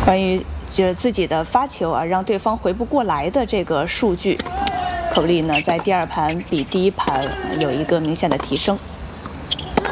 关于就是自己的发球啊，让对方回不过来的这个数据，口力呢在第2盘比第1盘有一个明显的提升。